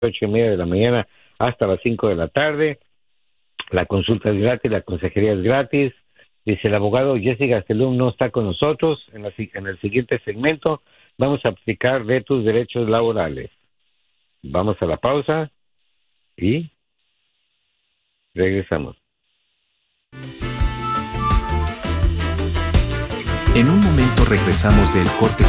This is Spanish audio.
8:30 de la mañana hasta las 5 de la tarde. La consulta es gratis, la consejería es gratis. Dice el abogado Jesse Gastelum no está con nosotros. En el siguiente segmento vamos a aplicar de tus derechos laborales. Vamos a la pausa y regresamos. En un momento regresamos del corte